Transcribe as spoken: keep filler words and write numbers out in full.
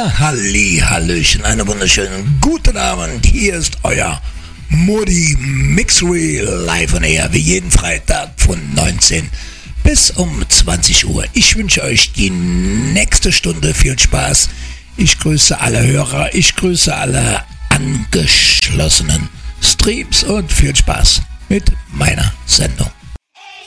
Ja, halli, hallöchen, einen wunderschönen guten Abend. Hier ist euer Modi Mixery live on air, wie jeden Freitag von neunzehn bis um zwanzig Uhr. Ich wünsche euch die nächste Stunde viel Spaß. Ich grüße alle Hörer, ich grüße alle angeschlossenen Streams und viel Spaß mit meiner Sendung.